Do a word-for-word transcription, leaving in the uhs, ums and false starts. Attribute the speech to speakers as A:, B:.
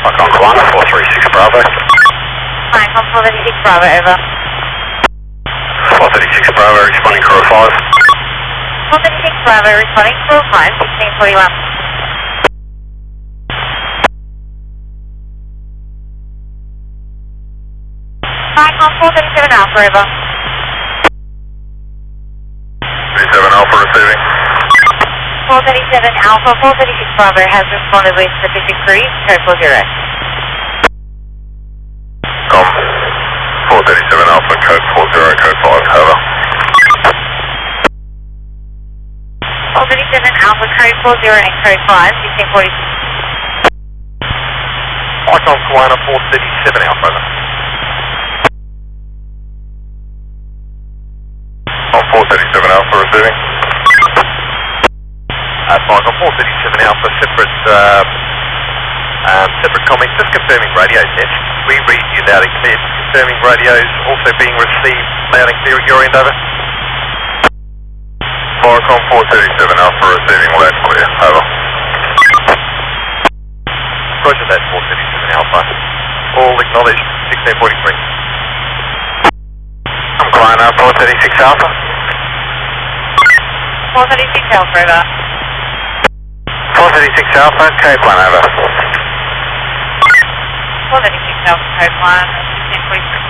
A: Icon Kiwana, four three six Bravo.
B: Icon four thirty-six Bravo, over.
A: four thirty-six Bravo, responding Crew five.
B: four thirty-six Bravo, responding Crew five, sixteen forty-one. Icon four thirty-seven Alpha, over.
A: thirty-seven Alpha receiving.
B: four thirty-seven Alpha, four thirty-six Bravo has responded with Pacific Cruise, code four zero.
A: Com. four thirty-seven Alpha, code four zero, code five, over.
B: four thirty-seven Alpha, code four zero and code five, sixteen forty-six.
A: Icon Kiwana, four thirty-seven Alpha, over. On four thirty-seven Alpha receiving. Uh, Icon four thirty-seven Alpha, separate, uh, um, separate comments, just confirming radio net. We read you loud and clear. Confirming radios also being received loud and clear at your end, over. Icon four thirty-seven Alpha receiving loud and clear, over. Roger that, four thirty-seven Alpha. All acknowledged, sixteen forty-three. I'm Kiwana, four thirty-six Alpha.
B: four thirty-six Alpha, over.
A: four thirty-six Alpha, code one, over.
B: four thirty-six Alpha, code one, sixteen forty-three.